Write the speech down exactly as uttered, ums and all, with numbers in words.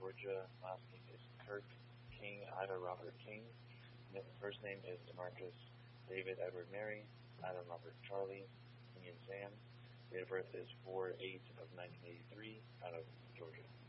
Georgia. Last name is Kirk King, Ida Robert King. First name is DeMarcus David Edward Mary, Adam Robert Charlie, Indian Sam. Date of birth is four eight of nineteen eighty-three, out of Georgia.